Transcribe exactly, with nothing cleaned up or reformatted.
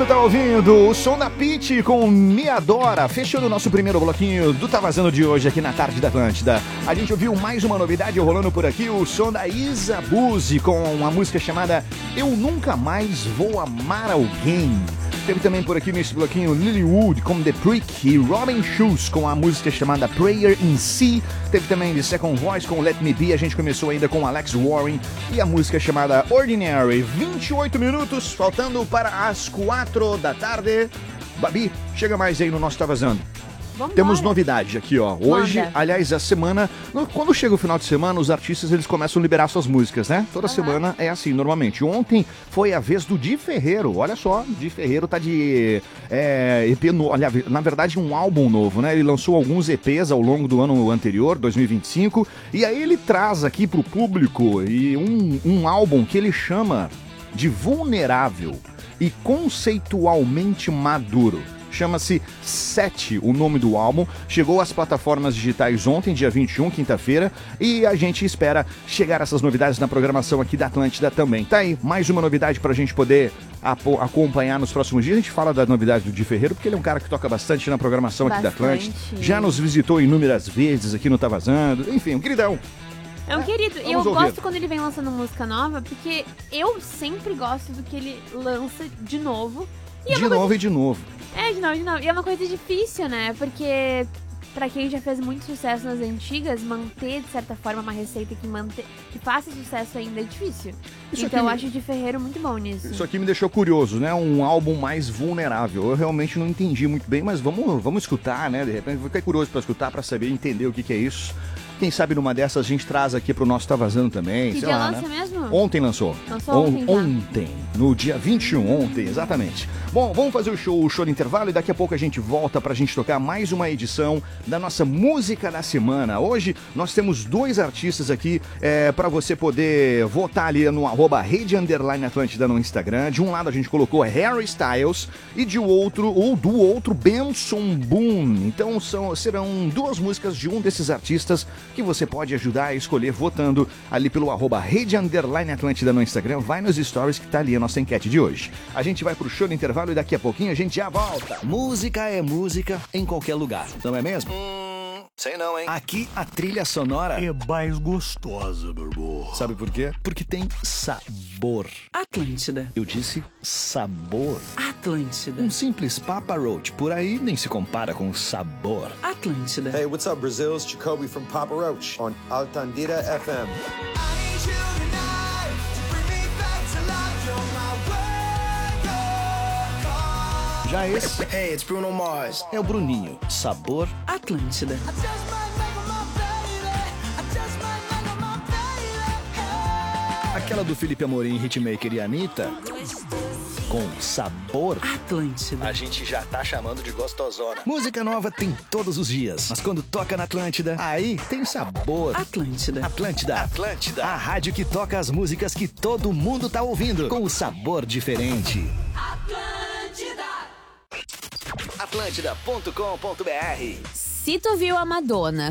Tá ouvindo o som da Pitty com Me Adora, fechando o nosso primeiro bloquinho do Tá Vazando de hoje aqui na Tarde da Atlântida. A gente ouviu mais uma novidade rolando por aqui, o som da Isa Buzzi com uma música chamada Eu Nunca Mais Vou Amar Alguém. Teve também por aqui nesse bloquinho Lilywood com The Prick e Robin Schulz com a música chamada Prayer in C. Teve também The Second Voice com Let Me Be. A gente começou ainda com Alex Warren e a música chamada Ordinary. vinte e oito minutos, faltando para as quatro da tarde. Babi, chega mais aí no nosso Tá Vazando. Vambora. Temos novidade aqui, ó. Hoje, Manda. aliás, a semana... Quando chega o final de semana, os artistas eles começam a liberar suas músicas, né? Toda uhum. semana é assim, normalmente. Ontem foi a vez do Di Ferreiro. Olha só, Di Ferreiro tá de é, E P novo. Na verdade, um álbum novo, né? Ele lançou alguns E Ps ao longo do ano anterior, dois mil e vinte e cinco. E aí ele traz aqui pro público e um, um álbum que ele chama de Vulnerável e Conceitualmente Maduro. Chama-se Sete, o nome do álbum. Chegou às plataformas digitais ontem, dia vinte e um, quinta-feira. E a gente espera chegar essas novidades na programação aqui da Atlântida também. Tá aí, mais uma novidade pra gente poder apo- acompanhar nos próximos dias. A gente fala da novidade do Di Ferreiro, porque ele é um cara que toca bastante na programação bastante. Aqui da Atlântida. Já nos visitou inúmeras vezes aqui no Tá Vazando. Enfim, um queridão. É um querido. Vamos eu ouvir. gosto quando ele vem lançando música nova, porque eu sempre gosto do que ele lança de novo. E é de novo coisa... e de novo. É, de novo, de novo. E é uma coisa difícil, né? Porque pra quem já fez muito sucesso nas antigas, manter, de certa forma, uma receita que, manter, que faça sucesso ainda é difícil. Isso então eu me... acho o Di Ferreiro muito bom nisso. Isso aqui me deixou curioso, né? Um álbum mais vulnerável. Eu realmente não entendi muito bem, mas vamos, vamos escutar, né? De repente, fiquei curioso pra escutar, pra saber, entender o que, que é isso. Quem sabe numa dessas a gente traz aqui pro nosso Tá Vazando também. Que sei dia lá, lança né? mesmo? Ontem lançou. Lançou ontem, On- Ontem, no dia vinte e um, ontem, exatamente. Bom, vamos fazer o show, o show de intervalo e daqui a pouco a gente volta pra gente tocar mais uma edição da nossa Música da Semana. Hoje nós temos dois artistas aqui é, pra você poder votar ali no arroba Rede Underline Atlântida no Instagram. De um lado a gente colocou Harry Styles e de outro, ou do outro, Benson Boone. Então são, serão duas músicas de um desses artistas que você pode ajudar a escolher votando ali pelo arroba Rede Underline Atlântida no Instagram. Vai nos stories que tá ali a nossa enquete de hoje. A gente vai pro show do intervalo e daqui a pouquinho a gente já volta. Música é música em qualquer lugar, não é mesmo? Hum, sei não, hein? Aqui a trilha sonora é mais gostosa, meu irmão. Sabe por quê? Porque tem sabor. Atlântida. Eu disse sabor. Atlântida. Um simples Papa Roach por aí nem se compara com sabor. Atlântida. Hey, what's up, Brazil? It's Jacoby from Papa Roach on Altandira F M. Já esse Hey, it's Bruno Mars. é o Bruninho. Sabor Atlântida. aquela do Felipe Amorim, Hitmaker e Anitta. Com sabor, Atlântida. a gente já tá chamando de gostosona. Música nova tem todos os dias, mas quando toca na Atlântida, aí tem sabor. Atlântida. Atlântida, Atlântida, a rádio que toca as músicas que todo mundo tá ouvindo, com o sabor diferente. Atlântida. Atlântida ponto com ponto br. Se tu viu a Madonna